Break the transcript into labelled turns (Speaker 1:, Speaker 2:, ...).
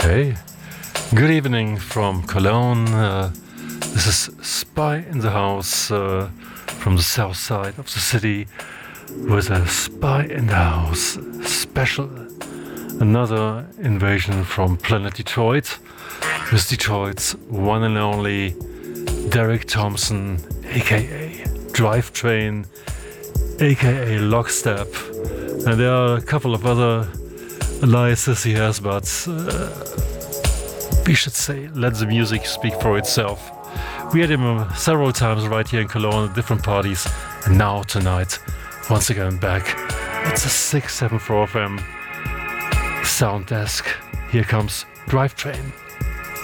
Speaker 1: Okay. Good evening from Cologne. This is Spy in the House from the south side of the city with a Spy in the House special. Another invasion from Planet Detroit with Detroit's one and only Derek Thompson, aka Drivetrain, aka Lockstep. And there are a couple of other aliases he has, but we should say, let the music speak for itself. We had him several times right here in Cologne at different parties, and now tonight, once again back. It's a 674 FM sound desk. Here comes Drivetrain.